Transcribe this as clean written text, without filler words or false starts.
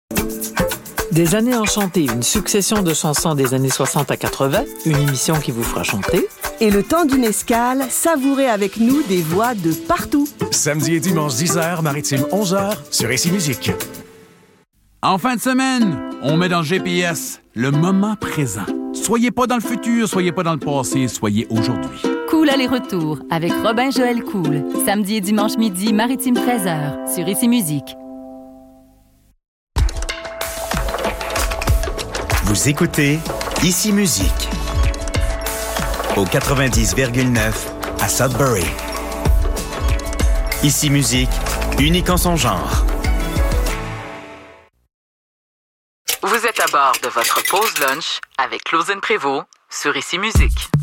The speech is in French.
Des années enchantées, une succession de chansons des années 60 à 80, une émission qui vous fera chanter. Et le temps d'une escale, savourez avec nous des voix de partout. Samedi et dimanche 10h, maritime 11h, sur Ici Musique. En fin de semaine, on met dans le GPS le moment présent. Soyez pas dans le futur, soyez pas dans le passé, soyez aujourd'hui. Cool aller-retour avec Robin-Joël Cool. Samedi et dimanche midi, maritime 13h, sur Ici Musique. Vous écoutez Ici Musique au 90,9 à Sudbury. Ici Musique, unique en son genre. Vous êtes à bord de votre pause lunch avec Clausen Prévost sur Ici Musique.